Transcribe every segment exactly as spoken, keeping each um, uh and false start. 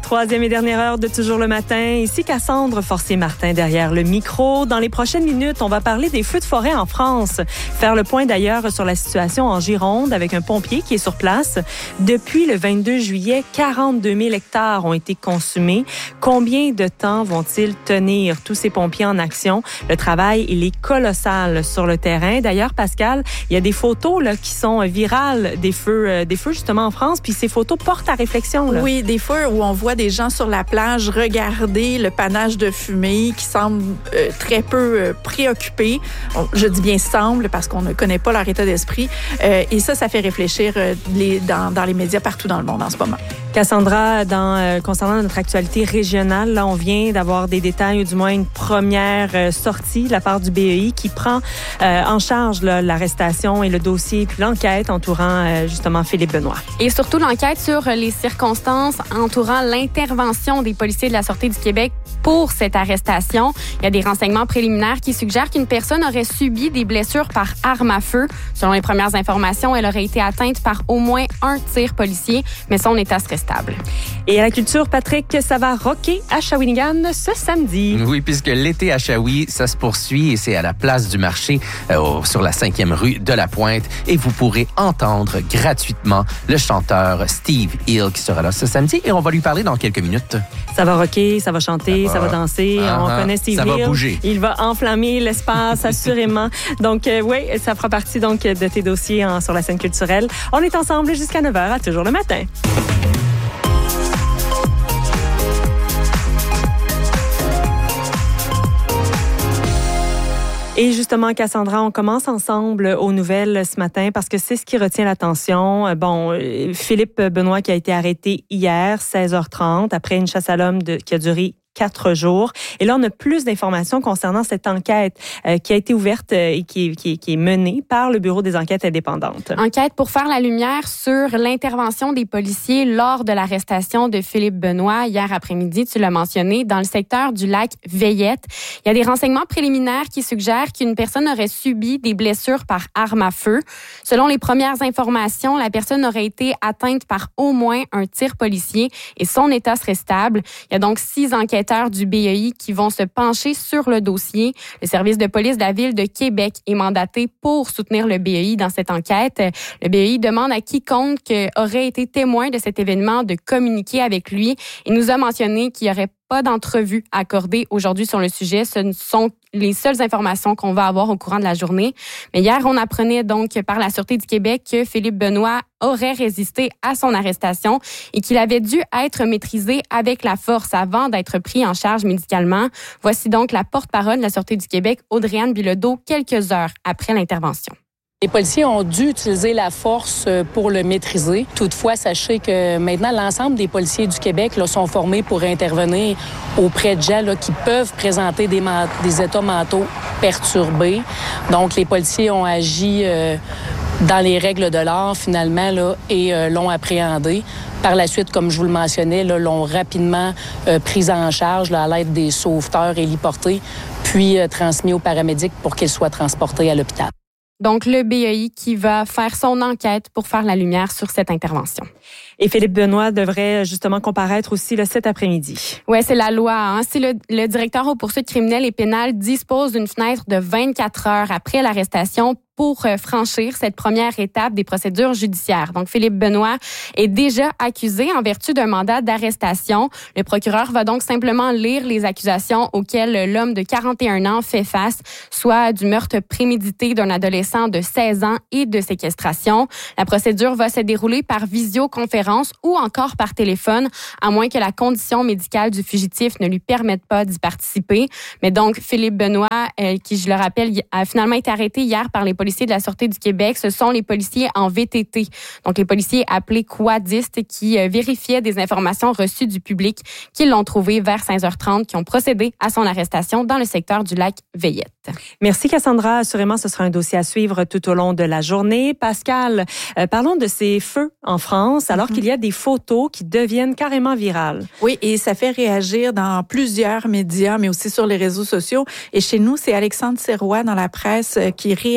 troisième et dernière heure de Toujours le matin. Ici Cassandre Forcier-Martin derrière le micro. Dans les prochaines minutes, on va parler des feux de forêt en France. Faire le point d'ailleurs sur la situation en Gironde avec un pompier qui est sur place. Depuis le vingt-deux juillet, quarante-deux mille hectares ont été consumés. Combien de temps vont-ils tenir tous ces pompiers en action? Le travail, il est colossal sur le terrain. D'ailleurs, Pascal, il y a des photos là, qui sont virales des feux, euh, des feux justement en France. Puis ces photos portent à réflexion. Là. Oui, des feux où on voit des gens sur la plage regarder le panache de fumée qui semble euh, très peu euh, préoccupés. On, je dis bien semble parce qu'on ne connaît pas leur état d'esprit. Euh, et ça, ça fait réfléchir euh, les, dans, dans les médias partout dans le monde en ce moment. Cassandra, dans, euh, concernant notre actualité régionale, là, on vient d'avoir des détails, ou du moins une première euh, sortie de la part du B E I qui prend euh, en charge là, l'arrestation et le dossier, puis l'enquête entourant euh, justement Philippe Benoît. Et surtout l'enquête sur les circonstances entourant l'intervention des policiers de la Sûreté du Québec pour cette arrestation. Il y a des renseignements préliminaires qui suggèrent qu'une personne aurait subi des blessures par arme à feu. Selon les premières informations, elle aurait été atteinte par au moins un tir policier, mais son état serait stable. Et à la culture, Patrick, ça va rocker à Shawinigan ce samedi. Oui, puisque l'été à Shawi, ça se poursuit et c'est à la place du marché euh, sur la cinquième rue de la Pointe. Et vous pourrez entendre gratuitement le chanteur Steve Hill qui sera là ce samedi et on va lui parler dans quelques minutes. Ça va rocker, ça va chanter, ça va, ça va danser. Uh-huh. On connaît Steve ça Hill. Ça va bouger. Il va enflammer l'espace, assurément. Donc, euh, oui, ça fera partie donc de tes dossiers en, sur la scène culturelle. On est ensemble jusqu'à neuf heures à Toujours le matin. Et justement, Cassandra, on commence ensemble aux nouvelles ce matin parce que c'est ce qui retient l'attention. Bon, Philippe Benoît qui a été arrêté hier, seize heures trente, après une chasse à l'homme de, qui a duré quatre jours. Et là, on a plus d'informations concernant cette enquête euh, qui a été ouverte euh, et qui, qui, qui est menée par le Bureau des enquêtes indépendantes. Enquête pour faire la lumière sur l'intervention des policiers lors de l'arrestation de Philippe Benoît hier après-midi, tu l'as mentionné, dans le secteur du lac Veillette. Il y a des renseignements préliminaires qui suggèrent qu'une personne aurait subi des blessures par arme à feu. Selon les premières informations, la personne aurait été atteinte par au moins un tir policier et son état serait stable. Il y a donc six enquêteurs du B E I qui vont se pencher sur le dossier. Le service de police de la Ville de Québec est mandaté pour soutenir le B E I dans cette enquête. Le B E I demande à quiconque aurait été témoin de cet événement de communiquer avec lui. Il nous a mentionné qu'il n'y aurait pas d'entrevue accordée aujourd'hui sur le sujet. Ce ne sont les seules informations qu'on va avoir au courant de la journée. Mais hier, on apprenait donc par la Sûreté du Québec que Philippe Benoît aurait résisté à son arrestation et qu'il avait dû être maîtrisé avec la force avant d'être pris en charge médicalement. Voici donc la porte-parole de la Sûreté du Québec, Audrey-Anne Bilodeau, quelques heures après l'intervention. Les policiers ont dû utiliser la force pour le maîtriser. Toutefois, sachez que maintenant, l'ensemble des policiers du Québec là, sont formés pour intervenir auprès de gens là, qui peuvent présenter des, man- des états mentaux perturbés. Donc, les policiers ont agi euh, dans les règles de l'art, finalement, là, et euh, l'ont appréhendé. Par la suite, comme je vous le mentionnais, là, l'ont rapidement euh, pris en charge là, à l'aide des sauveteurs héliportés, puis euh, transmis aux paramédics pour qu'ils soient transportés à l'hôpital. Donc, le B E I qui va faire son enquête pour faire la lumière sur cette intervention. Et Philippe Benoît devrait justement comparaître aussi le cet après-midi. Oui, c'est la loi. Hein? Si le, le directeur aux poursuites criminelles et pénales dispose d'une fenêtre de vingt-quatre heures après l'arrestation pour franchir cette première étape des procédures judiciaires. Donc, Philippe Benoît est déjà accusé en vertu d'un mandat d'arrestation. Le procureur va donc simplement lire les accusations auxquelles l'homme de quarante et un ans fait face, soit du meurtre prémédité d'un adolescent de seize ans et de séquestration. La procédure va se dérouler par visioconférence ou encore par téléphone, à moins que la condition médicale du fugitif ne lui permette pas d'y participer. Mais donc, Philippe Benoît, euh, qui, je le rappelle, a finalement été arrêté hier par les policiers de la Sûreté du Québec, ce sont les policiers en V T T. Donc, les policiers appelés quadistes qui euh, vérifiaient des informations reçues du public qui l'ont trouvé vers seize heures trente, qui ont procédé à son arrestation dans le secteur du lac Veillette. Merci Cassandra. Assurément, ce sera un dossier à suivre tout au long de la journée. Pascal, euh, parlons de ces feux en France, alors mm-hmm. qu'il y a des photos qui deviennent carrément virales. Oui, et ça fait réagir dans plusieurs médias, mais aussi sur les réseaux sociaux. Et chez nous, c'est Alexandre Serrois dans la presse qui réagit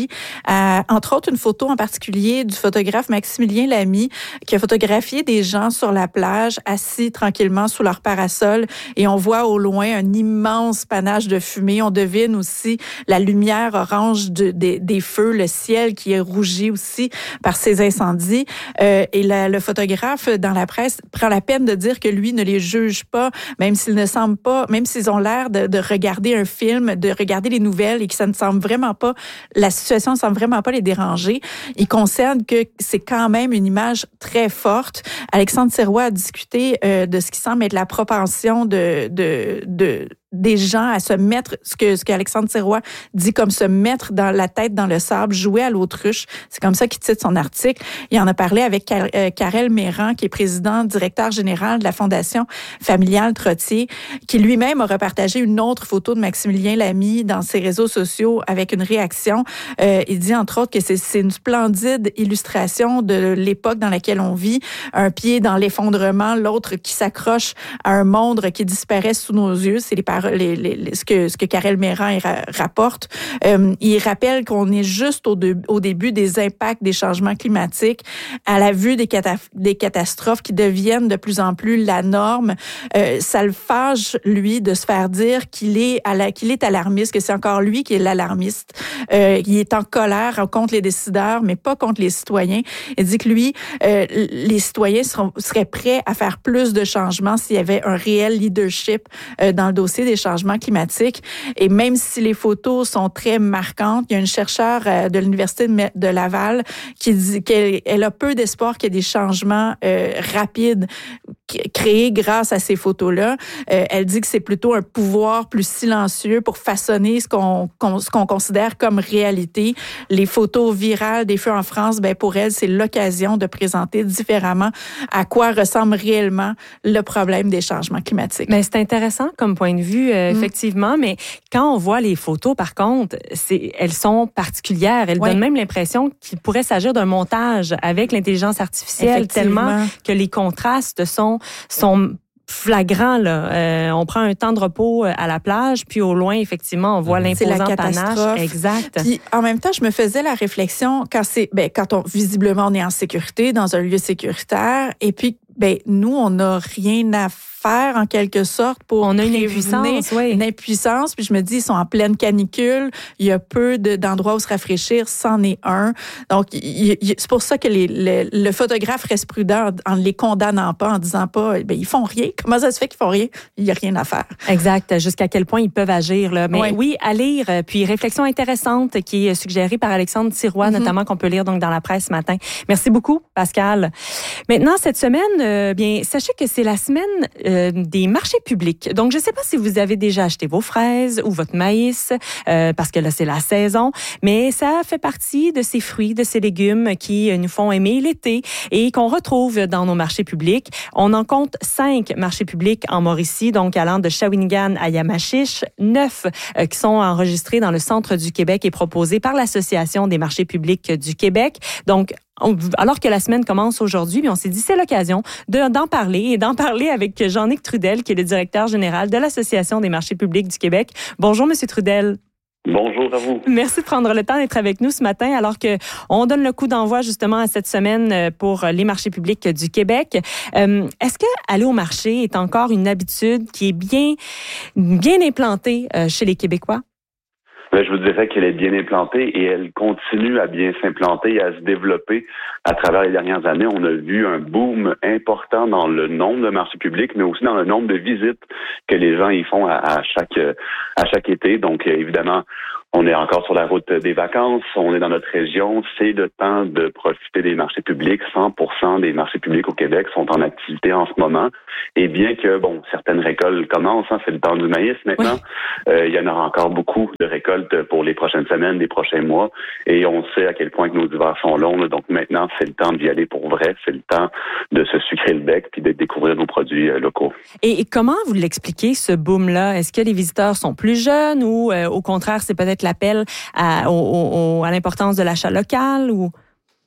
Italie. Euh, entre autres, une photo en particulier du photographe Maximilien Lamy qui a photographié des gens sur la plage assis tranquillement sous leur parasol et on voit au loin un immense panache de fumée. On devine aussi la lumière orange de, de, des feux, le ciel qui est rougi aussi par ces incendies. Euh, et la, le photographe dans la presse prend la peine de dire que lui ne les juge pas, même s'ils ne semblent pas, même s'ils ont l'air de, de regarder un film, de regarder les nouvelles et que ça ne semble vraiment pas, la situation ne semble vraiment pas les déranger. Il concerne que c'est quand même une image très forte. Alexandre Sirois a discuté euh, de ce qui semble être la propension de, de, de des gens à se mettre, ce que ce qu'Alexandre Sirois dit comme se mettre dans la tête dans le sable, jouer à l'autruche. C'est comme ça qu'il titre son article. Il en a parlé avec Car- euh, Karel Méran, qui est président, directeur général de la Fondation familiale Trottier, qui lui-même a repartagé une autre photo de Maximilien Lamy dans ses réseaux sociaux avec une réaction. Euh, il dit entre autres que c'est, c'est une splendide illustration de l'époque dans laquelle on vit. Un pied dans l'effondrement, l'autre qui s'accroche à un monde qui disparaît sous nos yeux. C'est les paroles Les, les, les, ce que ce que Karel Méran ra, rapporte. Euh, il rappelle qu'on est juste au, de, au début des impacts des changements climatiques, à la vue des, cata- des catastrophes qui deviennent de plus en plus la norme. Euh, ça le fâche, lui, de se faire dire qu'il est, à la, qu'il est alarmiste, que c'est encore lui qui est l'alarmiste. Euh, il est en colère contre les décideurs, mais pas contre les citoyens. Il dit que lui, euh, les citoyens seront, seraient prêts à faire plus de changements s'il y avait un réel leadership euh, dans le dossier des changements climatiques. Et même si les photos sont très marquantes, il y a une chercheure de l'Université de Laval qui dit qu'elle elle a peu d'espoir qu'il y ait des changements euh, rapides créés grâce à ces photos-là. Euh, elle dit que c'est plutôt un pouvoir plus silencieux pour façonner ce qu'on, qu'on, ce qu'on considère comme réalité. Les photos virales des feux en France, ben pour elle, c'est l'occasion de présenter différemment à quoi ressemble réellement le problème des changements climatiques. Mais c'est intéressant comme point de vue, euh, mmh. effectivement, mais quand on voit les photos, par contre, c'est, elles sont particulières. Elles oui. donnent même l'impression qu'il pourrait s'agir d'un montage avec l'intelligence artificielle, tellement que les contrastes sont sont flagrant, là. Euh, on prend un temps de repos à la plage, puis au loin, effectivement, on voit l'imposant panache. Exact. Puis, en même temps, je me faisais la réflexion quand c'est, ben, quand on, visiblement, on est en sécurité, dans un lieu sécuritaire, et puis, ben, nous, on n'a rien à faire, en quelque sorte, pour on a une impuissance, oui. une impuissance. Puis je me dis, ils sont en pleine canicule. Il y a peu de, d'endroits où se rafraîchir. C'en est un. Donc, il, il, c'est pour ça que les, le, le photographe reste prudent en ne les condamnant pas, en disant pas, ben, ils font rien. Comment ça se fait qu'ils font rien? Il n'y a rien à faire. Exact. Jusqu'à quel point ils peuvent agir, là. Mais oui, oui à lire. Puis, réflexion intéressante qui est suggérée par Alexandre Sirois, mm-hmm. notamment, qu'on peut lire donc dans la presse ce matin. Merci beaucoup, Pascal. Maintenant, cette semaine, euh, bien, sachez que c'est la semaine euh, des marchés publics. Donc, je ne sais pas si vous avez déjà acheté vos fraises ou votre maïs, euh, parce que là, c'est la saison, mais ça fait partie de ces fruits, de ces légumes qui nous font aimer l'été et qu'on retrouve dans nos marchés publics. On en compte cinq marchés publics en Mauricie, donc allant de Shawinigan à Yamachiche, neuf euh, qui sont enregistrés dans le centre du Québec et proposés par l'Association des marchés publics du Québec. Donc, On, alors que la semaine commence aujourd'hui, on s'est dit c'est l'occasion de, d'en parler et d'en parler avec Jean-Nic Trudel, qui est le directeur général de l'Association des marchés publics du Québec. Bonjour, Monsieur Trudel. Bonjour à vous. Merci de prendre le temps d'être avec nous ce matin, alors que on donne le coup d'envoi justement à cette semaine pour les marchés publics du Québec. Euh, est-ce que aller au marché est encore une habitude qui est bien, bien implantée chez les Québécois? Ben, je vous dirais qu'elle est bien implantée et elle continue à bien s'implanter et à se développer à travers les dernières années. On a vu un boom important dans le nombre de marchés publics, mais aussi dans le nombre de visites que les gens y font à, à chaque à chaque été. Donc, évidemment, on est encore sur la route des vacances, on est dans notre région, c'est le temps de profiter des marchés publics. cent pour cent des marchés publics au Québec sont en activité en ce moment. Et bien que, bon, certaines récoltes commencent, hein, c'est le temps du maïs maintenant, oui. euh, il y en aura encore beaucoup de récoltes pour les prochaines semaines, les prochains mois. Et on sait à quel point que nos hivers sont longs. Là, donc maintenant, c'est le temps d'y aller pour vrai. C'est le temps de se sucrer le bec puis de découvrir nos produits euh, locaux. Et, et comment vous l'expliquez, ce boom-là? Est-ce que les visiteurs sont plus jeunes ou euh, au contraire, c'est peut-être l'appel à, au, au, à l'importance de l'achat local ou...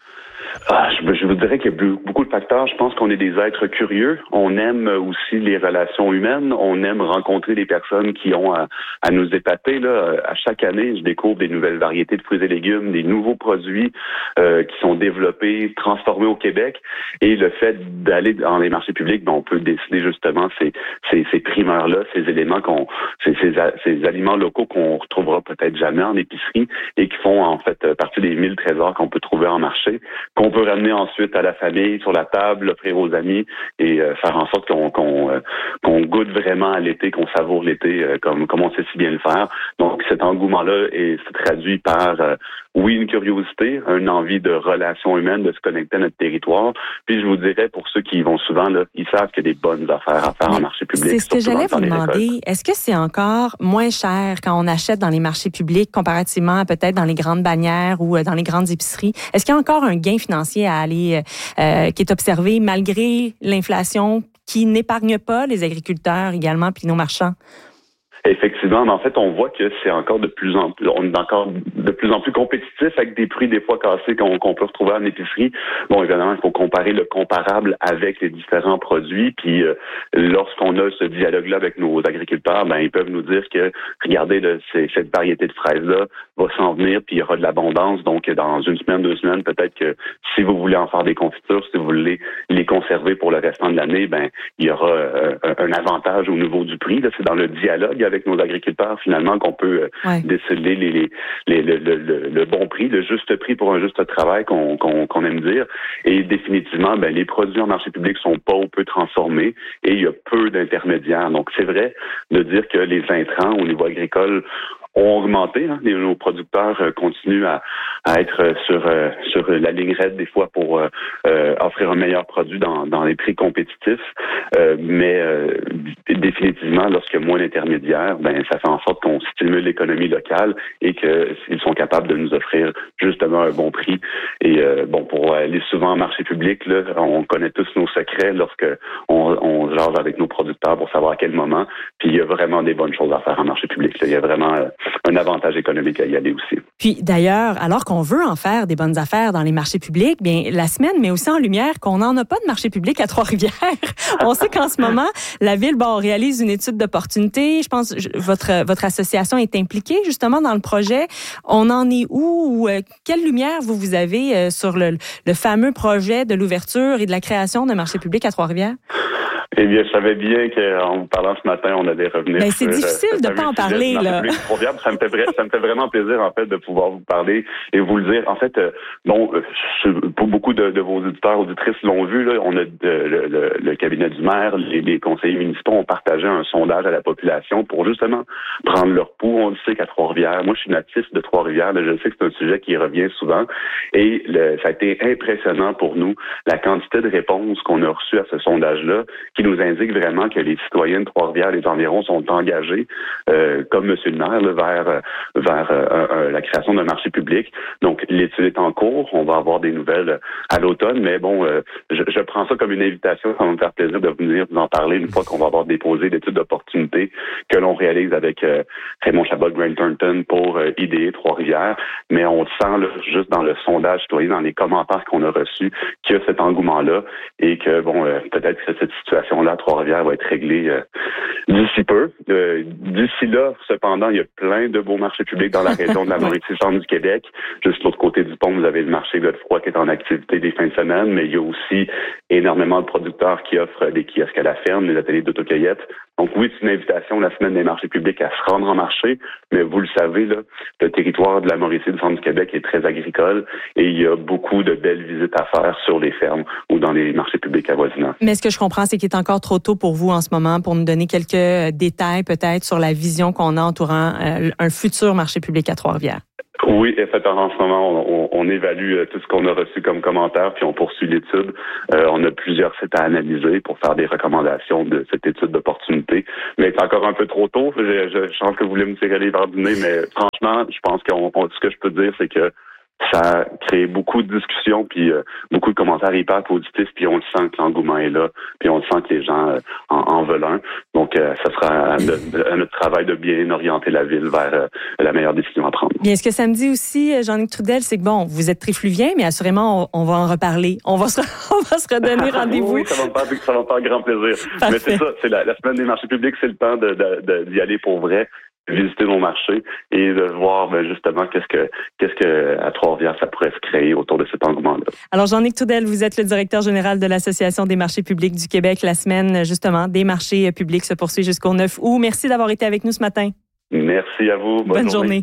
Ah, je, je vous dirais qu'il y a beaucoup de facteurs. Je pense qu'on est des êtres curieux. On aime aussi les relations humaines. On aime rencontrer des personnes qui ont à, à nous épater. Là. À chaque année, je découvre des nouvelles variétés de fruits et légumes, des nouveaux produits euh, qui sont développés, transformés au Québec. Et le fait d'aller dans les marchés publics, ben, on peut décider justement ces, ces, ces primeurs-là, ces éléments, qu'on, ces, ces, ces aliments locaux qu'on retrouvera peut-être jamais en épicerie et qui font en fait partie des mille trésors qu'on peut trouver en marché, qu'on peut ramener ensuite à la famille, sur la table, l'offrir aux amis et euh, faire en sorte qu'on qu'on, euh, qu'on goûte vraiment à l'été, qu'on savoure l'été euh, comme, comme on sait si bien le faire. Donc cet engouement-là est, se traduit par, euh, oui, une curiosité, une envie de relation humaine, de se connecter à notre territoire. Puis je vous dirais, pour ceux qui y vont souvent, là, ils savent qu'il y a des bonnes affaires à faire en marché public. C'est ce que j'allais vous demander. Est-ce que c'est encore moins cher quand on achète dans les marchés publics comparativement à peut-être dans les grandes bannières ou dans les grandes épiceries? Est-ce qu'il y a encore un gain financier à aller, euh, qui est observé malgré l'inflation qui n'épargne pas les agriculteurs également puis nos marchands? Effectivement, mais en fait, on voit que c'est encore de plus en plus, on est encore de plus en plus compétitif avec des prix des fois cassés qu'on, qu'on peut retrouver en épicerie. Bon, évidemment, il faut comparer le comparable avec les différents produits. Puis, euh, lorsqu'on a ce dialogue-là avec nos agriculteurs, ben ils peuvent nous dire que, regardez, là, c'est, cette variété de fraises-là va s'en venir, puis il y aura de l'abondance. Donc, dans une semaine, deux semaines, peut-être que si vous voulez en faire des confitures, si vous voulez les conserver pour le restant de l'année, ben il y aura euh, un avantage au niveau du prix. Là, c'est dans le dialogue avec nos agriculteurs, finalement, qu'on peut euh, ouais. déceler les, les, les, le, le, le, le bon prix, le juste prix pour un juste travail qu'on, qu'on, qu'on aime dire. Et définitivement, ben, les produits en marché public sont pas ou peu transformés et il y a peu d'intermédiaires. Donc, c'est vrai de dire que les intrants au niveau agricole ont augmenté. Hein. Les, nos producteurs euh, continuent à, à être sur euh, sur la ligne raide des fois pour euh, euh, offrir un meilleur produit dans, dans les prix compétitifs. Euh, mais euh, définitivement, lorsqu'il y a moins d'intermédiaires, ben ça fait en sorte qu'on stimule l'économie locale et qu'ils sont capables de nous offrir justement un bon prix. Et euh, bon, pour aller souvent en marché public, là, on connaît tous nos secrets lorsque on, on jase avec nos producteurs pour savoir à quel moment. Puis il y a vraiment des bonnes choses à faire en marché public. Là. Il y a vraiment euh, un avantage économique à y aller aussi. Puis d'ailleurs, alors qu'on veut en faire des bonnes affaires dans les marchés publics, bien la semaine met aussi en lumière qu'on n'en a pas de marché public à Trois-Rivières. On sait qu'en ce moment, la ville, bon, on réalise une étude d'opportunité. Je pense que votre votre association est impliquée justement dans le projet. On en est où? Ou euh, quelle lumière vous vous avez euh, sur le, le fameux projet de l'ouverture et de la création d'un marché public à Trois-Rivières? Eh bien, je savais bien qu'en vous parlant ce matin, on allait revenir. Mais c'est sur, difficile euh, de pas en parler, là. Ça me fait vrai, ça me fait vraiment plaisir, en fait, de pouvoir vous parler et vous le dire. En fait, euh, bon, euh, pour beaucoup de, de vos auditeurs, auditrices l'ont vu, là, on a de, le, le, le cabinet du maire, les, les conseillers municipaux ont partagé un sondage à la population pour justement prendre leur pouls. On le sait qu'à Trois-Rivières, moi, je suis natif de Trois-Rivières, là, je sais que c'est un sujet qui revient souvent et le, ça a été impressionnant pour nous, la quantité de réponses qu'on a reçues à ce sondage-là, qui nous indique vraiment que les citoyens de Trois-Rivières, les environs, sont engagés, euh, comme M. le maire, là, vers, vers euh, euh, la création d'un marché public. Donc, l'étude est en cours. On va avoir des nouvelles à l'automne, mais bon, euh, je, je prends ça comme une invitation. Ça va me faire plaisir de venir vous en parler une fois qu'on va avoir déposé l'étude d'opportunité que l'on réalise avec euh, Raymond Chabot, Grant Thornton pour euh, I D E Trois-Rivières. Mais on le sent là, juste dans le sondage citoyen, dans les commentaires qu'on a reçus, qu'il y a cet engouement-là et que, bon, euh, peut-être que cette situation-là à Trois-Rivières va être réglée euh, d'ici peu. Euh, d'ici là, cependant, il y a plein de beaux marchés publics dans la région de la Mauricie-Centre du Québec. Juste de l'autre côté du pont, vous avez le marché Godefroy qui est en activité des fins de semaine, mais il y a aussi énormément de producteurs qui offrent des kiosques à la ferme, des ateliers d'autocueillette. Donc oui, c'est une invitation la semaine des marchés publics à se rendre en marché, mais vous le savez, là, le territoire de la Mauricie du centre du Québec est très agricole et il y a beaucoup de belles visites à faire sur les fermes ou dans les marchés publics avoisinants. Mais ce que je comprends, c'est qu'il est encore trop tôt pour vous en ce moment pour nous donner quelques détails peut-être sur la vision qu'on a entourant euh, un futur marché public à Trois-Rivières. Oui, effectivement, en ce moment, on, on évalue tout ce qu'on a reçu comme commentaires, puis on poursuit l'étude. Euh, on a plusieurs sites à analyser pour faire des recommandations de cette étude d'opportunité. Mais c'est encore un peu trop tôt. Je, je, je pense que vous voulez me tirer les verres du nez, mais franchement, je pense que ce que je peux dire, c'est que ça crée beaucoup de discussions, puis euh, beaucoup de commentaires hyper positifs, puis on le sent que l'engouement est là, puis on le sent que les gens euh, en, en veulent un. Donc, euh, ça sera à, à notre travail de bien orienter la ville vers euh, la meilleure décision à prendre. Bien, ce que ça me dit aussi, Jean-Luc Trudel, c'est que bon, vous êtes trifluvien, mais assurément, on, on va en reparler. On va se, on va se redonner rendez-vous. Oui, ça va me faire, ça va me faire grand plaisir. Parfait. Mais c'est ça, c'est la, la semaine des marchés publics, c'est le temps de, de, de, d'y aller pour vrai, visiter nos marchés et de voir ben, justement qu'est-ce que qu'est-ce que à Trois-Rivières ça pourrait se créer autour de cet engouement-là. Alors Jean-Luc Trudel, vous êtes le directeur général de l'Association des marchés publics du Québec. La semaine justement des marchés publics se poursuit jusqu'au neuf août. Merci d'avoir été avec nous ce matin. Merci à vous. Bonne, Bonne journée.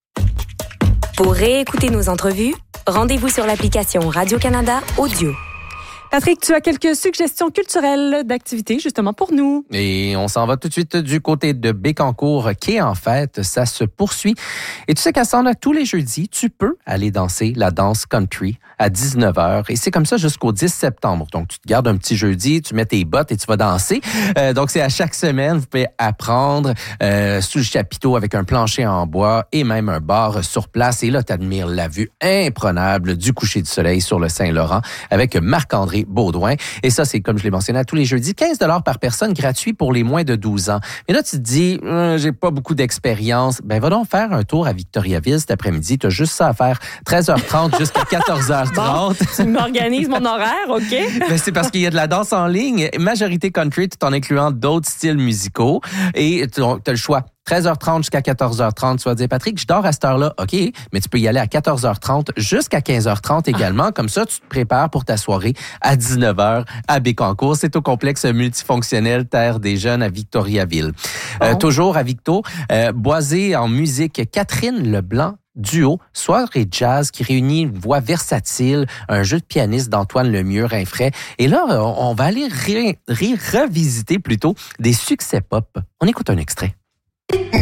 journée. Pour réécouter nos entrevues, rendez-vous sur l'application Radio-Canada Audio. Patrick, tu as quelques suggestions culturelles d'activités, justement, pour nous. Et on s'en va tout de suite du côté de Bécancour, qui est en fête. Ça se poursuit. Et tu sais, Cassandra, tous les jeudis, tu peux aller danser la danse country à dix-neuf heures. Et c'est comme ça jusqu'au dix septembre. Donc, tu te gardes un petit jeudi, tu mets tes bottes et tu vas danser. Euh, donc, c'est à chaque semaine. Vous pouvez apprendre euh, sous le chapiteau avec un plancher en bois et même un bar sur place. Et là, tu admires la vue imprenable du coucher du soleil sur le Saint-Laurent avec Marc-André Baudouin. Et ça, c'est comme je l'ai mentionné à tous les jeudis, quinze dollars par personne, gratuit pour les moins de douze ans. Mais là, tu te dis, euh, j'ai pas beaucoup d'expérience. Ben, va donc faire un tour à Victoriaville cet après-midi. Tu as juste ça à faire treize heures trente jusqu'à quatorze heures trente. Bon, tu m'organises mon horaire, OK? Ben, c'est parce qu'il y a de la danse en ligne, majorité country, tout en incluant d'autres styles musicaux. Et tu as le choix. treize heures trente jusqu'à quatorze heures trente, tu vas dire, Patrick, je dors à cette heure-là. OK, mais tu peux y aller à quatorze heures trente jusqu'à quinze heures trente également. Ah. Comme ça, tu te prépares pour ta soirée à dix-neuf heures à Bécancour. C'est au complexe multifonctionnel Terre des Jeunes à Victoriaville. Bon. Euh, toujours à Victo, euh, boisé en musique, Catherine Leblanc. Duo, soirée jazz qui réunit une voix versatile, un jeu de pianiste d'Antoine Lemieux-Rinfret. Et là, on va aller ré- ré- revisiter plutôt des succès pop. On écoute un extrait.